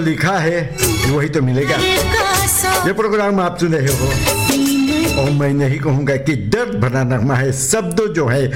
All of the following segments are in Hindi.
लिखा है वही तो मिलेगा। ये प्रोग्राम आप सुन रहे हो और मैं नहीं कहूँगा कि दर्द भरा नगमा है, शब्द जो है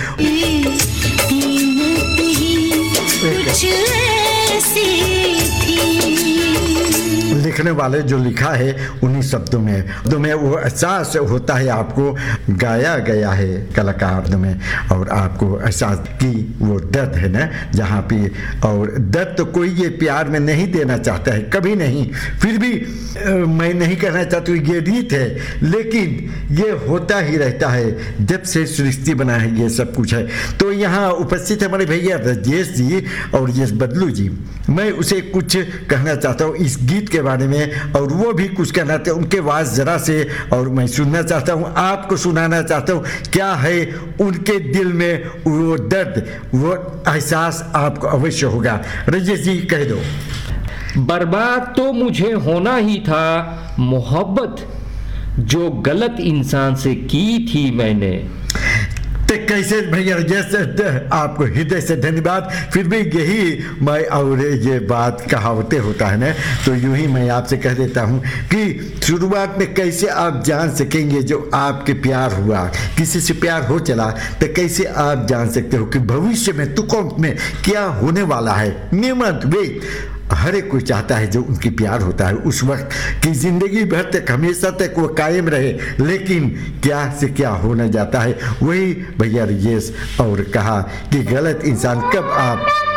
लिखने वाले जो लिखा है उन्हीं शब्दों में वो एहसास होता है, आपको गाया गया है कलाकार में, और आपको एहसास की वो दर्द है ना जहाँ पे, और दर्द तो कोई ये प्यार में नहीं देना चाहता है, कभी नहीं। फिर भी मैं नहीं कहना चाहता हूँ ये रीत है, लेकिन ये होता ही रहता है जब से सृष्टि बना है, ये सब कुछ है। तो यहाँ उपस्थित हमारे भैया राजेश जी और यश बदलू जी, मैं उसे कुछ कहना चाहता हूँ इस गीत के बारे में, और वो भी कुछ कहना चाहते हैं उनके आवाज़ ज़रा से, और मैं सुनना चाहता हूँ, आपको सुनाना चाहता हूँ क्या है उनके दिल में वो दर्द, वो एहसास आपको अवश्य होगा। राजेश जी कह दो। बर्बाद तो मुझे होना ही था, मोहब्बत जो गलत इंसान से की थी मैंने। तो कैसे भैया, जैसे आपको हृदय से धन्यवाद। फिर भी यही मैं और ये बात कहावतें होता है ना, तो यूं ही मैं आपसे कह देता हूँ कि शुरुआत में कैसे आप जान सकेंगे जो आपके प्यार हुआ, किसी से प्यार हो चला, तो कैसे आप जान सकते हो कि भविष्य में तुकों में क्या होने वाला है। नियमित वे हर एक कोई चाहता है जो उनकी प्यार होता है उस वक्त की जिंदगी भर तक हमेशा तक वो कायम रहे, लेकिन क्या से क्या होने जाता है। वही भैया राजेश और कहा कि गलत इंसान कब आप